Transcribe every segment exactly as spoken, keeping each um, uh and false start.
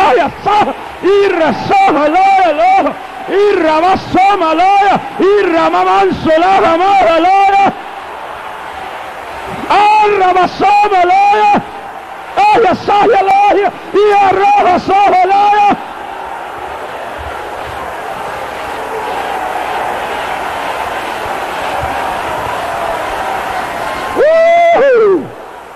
¡Ay, asa! ¡Irra, soja, loya, loja! ¡Irra, basoma, loya! ¡Irra, mamanso, loja, moja, loya! ¡Arra, basoma, loya! ¡Ay, asa, loya! ¡Y arroja, soja, loya! ¡Uh!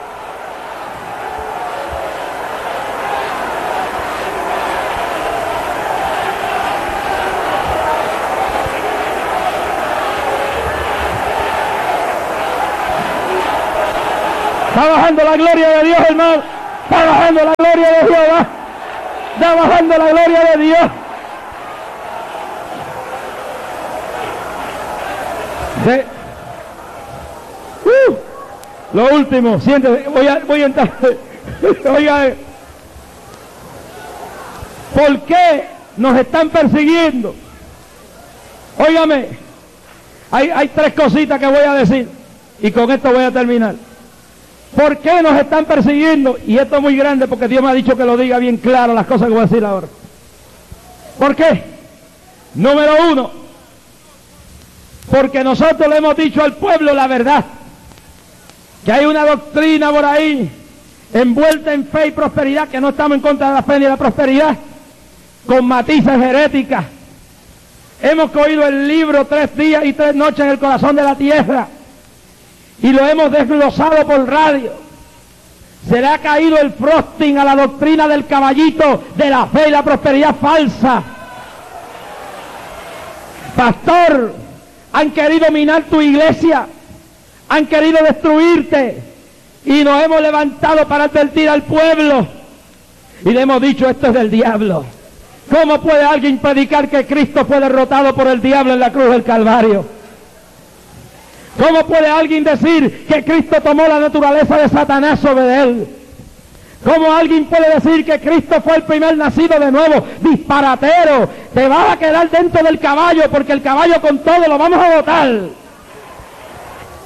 Está bajando la gloria de Dios, hermano. Está bajando la gloria de Dios. ¿va? Está bajando la gloria de Dios. Sí. Uh, lo último, siéntese, voy a, voy a entrar. Oiga, ¿por qué nos están persiguiendo? Óigame, hay, hay tres cositas que voy a decir y con esto voy a terminar. ¿Por qué nos están persiguiendo? Y esto es muy grande porque Dios me ha dicho que lo diga bien claro las cosas que voy a decir ahora. ¿Por qué? Número uno, porque nosotros le hemos dicho al pueblo la verdad, que hay una doctrina por ahí envuelta en fe y prosperidad, que no estamos en contra de la fe ni de la prosperidad, con matices heréticas. Hemos cogido el libro Tres días y tres noches en el corazón de la tierra y lo hemos desglosado por radio. Se le ha caído el frosting a la doctrina del caballito de la fe y la prosperidad falsa. Pastor, han querido minar tu iglesia, han querido destruirte y nos hemos levantado para advertir al pueblo y le hemos dicho: esto es del diablo. ¿Cómo puede alguien predicar que Cristo fue derrotado por el diablo en la cruz del Calvario? ¿Cómo puede alguien decir que Cristo tomó la naturaleza de Satanás sobre él? ¿Cómo alguien puede decir que Cristo fue el primer nacido de nuevo? Disparatero, te vas a quedar dentro del caballo porque el caballo con todo lo vamos a botar.